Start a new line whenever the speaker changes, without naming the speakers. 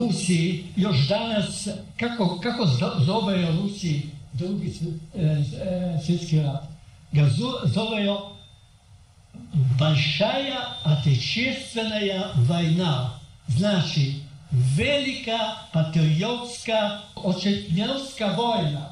Rusiji još danas, kako zove Rusiji drugi svjetski rat? Ga zove Большая Отечественная война. Znači, velika patriotska očetnjanska vojna.